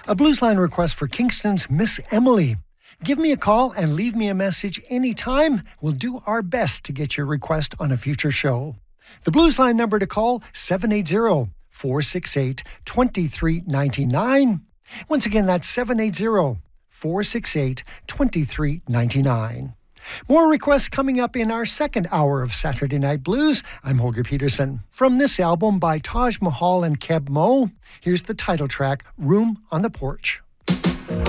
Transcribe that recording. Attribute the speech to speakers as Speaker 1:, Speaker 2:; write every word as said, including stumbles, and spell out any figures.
Speaker 1: A Blues Line request for Kingston's Miss Emily. Give me a call and leave me a message anytime. We'll do our best to get your request on a future show. The Blues Line number to call, seven eight zero, four six eight, two three nine nine. Once again, that's seven eight zero, four six eight, two three nine nine. More requests coming up in our second hour of Saturday Night Blues. I'm Holger Peterson. From this album by Taj Mahal and Keb Mo, here's the title track, Room on the Porch.